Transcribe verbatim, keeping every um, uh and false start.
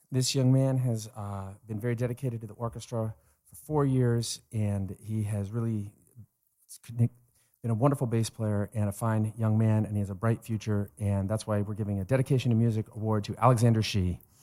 This young man has uh, been very dedicated to the orchestra for four years, and he has really been a wonderful bass player and a fine young man, and he has a bright future, and that's why we're giving a Dedication to Music award to Alexander Shee.